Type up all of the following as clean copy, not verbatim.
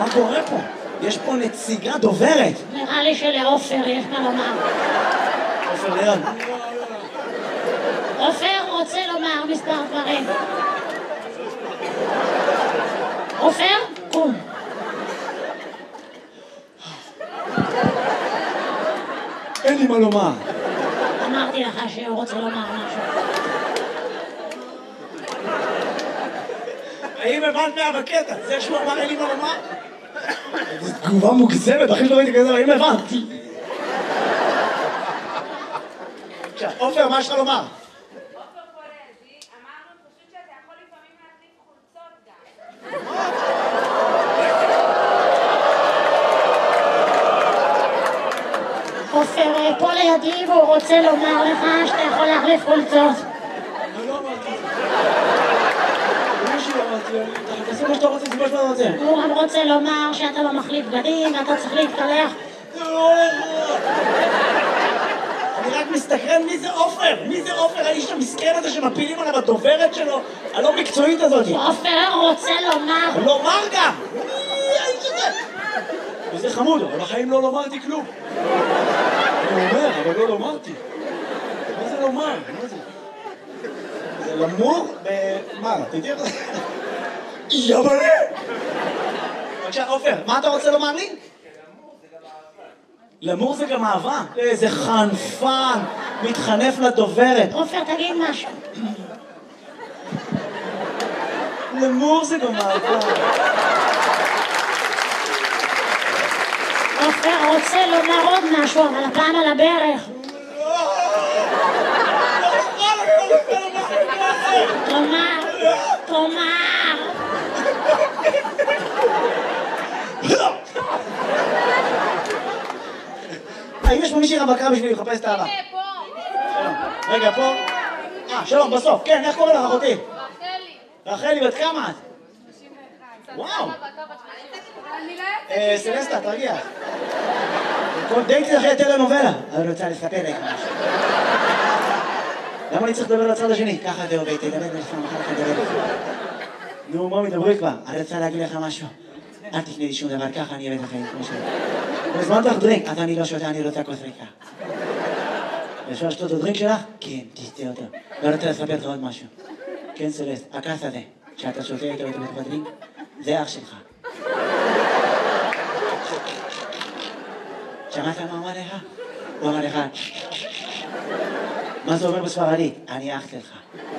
מה קורה פה? יש פה נציגה דוברת. נראה לי שלעופר יש מה לומר. עופר ליאון. עופר רוצה לומר מספר דברים. עופר, קום. אין לי מה לומר. אמרתי לך שהוא רוצה לומר משהו. האם הבנת מהבקטע? זה שהוא אמר אין לי מה לומר? זו תגובה מוגזמת, הכי שלא ראיתי כזה, האם הבנתי? עכשיו, עופר, מה יש לך לומר? עופר פולזי, אמרנו פשוט שאתה יכול לפעמים להחליף חולצות גם. עופר פה לידי והוא רוצה לומר לך שאתה יכול להחליף חולצות. אני לא אמרתי את זה. מישהו אמרתי, תעשי מה שאתה רוצה, זה מה שאתה רוצה. הוא גם רוצה לומר שאתה לא מחליף בגדים ואתה צריך להתקלח. אני רק מסתכרן מי זה עופר? מי זה עופר? האיש המסכן הזה שמפילים עליו הדוברת שלו, הלא מקצועית הזאת. עופר רוצה לומר. לומר גם! מי האיש הזה? וזה חמוד, אבל בחיים לא לומרתי כלום. אני אומר, אבל לא לומרתי. מה זה לומר? מה זה? זה למור מה? תדעי לך? יבלה! בבקשה, עופר, מה אתה רוצה לומר לי? למור זה גם אהבה. איזה חנפן, מתחנף לדוברת. עופר, תגיד משהו. למור זה גם אהבה. עופר רוצה לומר עוד משהו, אבל הפעם על הברך. תאמר. האם יש פה מישהי רווקה בשביל לחפש את האהבה? הנה, פה. רגע, פה. שלום, בסוף. כן, איך קוראים לך אחותי? רחלי. רחלי, בת כמה את? 31. וואו. אני לא יודעת. סלסטה, תרגיע. כל דייטי אחרי טלנובלה. אני רוצה לספר לך משהו. למה אני צריך לדבר לצד השני? ככה זה עובד, תדבר לפעמים אחר כך לדבר. נו, מה מדברי כבר? אני רוצה להגיד לך משהו. אל תקנה לי שום דבר, ככה אני אוהב את החיים כמו שלי. הזמנת לך דרינק, אז אני לא שותה, אני רוצה כוס ריקה. אפשר לשתות את הדרינק שלך? כן, תשתה אותו. ואני רוצה לספר לך עוד משהו. כן, סלסט, הכס הזה, שאתה שותה איתו בתוך הדרינק, זה אח שלך. שמעת מה אמר לך? הוא אמר לך, מה זה אומר בספרדית? אני אח שלך.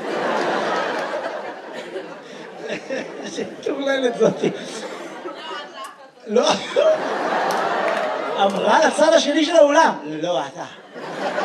שטורללת זאתי. לא. אמרה לצד השני של האולם. לא, אתה.